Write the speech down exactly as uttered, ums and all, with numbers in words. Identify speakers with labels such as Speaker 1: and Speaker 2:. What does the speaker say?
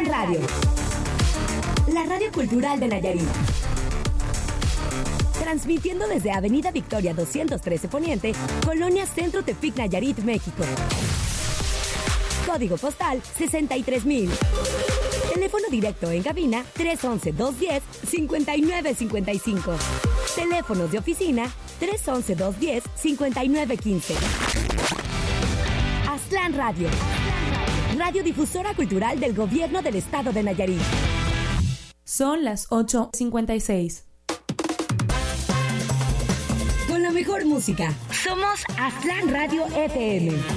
Speaker 1: Aztlán Radio, la radio cultural de Nayarit. Transmitiendo desde Avenida Victoria doscientos trece Poniente, Colonia Centro Tepic, Nayarit, México. Código postal sesenta y tres mil. Teléfono directo en cabina tres once, dos diez, cincuenta y nueve cincuenta y cinco. Teléfonos de oficina tres once, dos diez, cincuenta y nueve quince. Aztlán Radio, radiodifusora cultural del Gobierno del Estado de Nayarit.
Speaker 2: Son las ocho cincuenta y seis.
Speaker 1: Con la mejor música, somos Aztlán Radio F M.